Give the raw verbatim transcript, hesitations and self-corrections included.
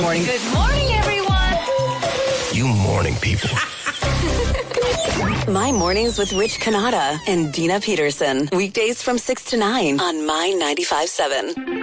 Morning. Good morning, everyone. You morning people. My Mornings with Rich Canada and Dina Peterson. Weekdays from six to nine on My ninety-five point seven.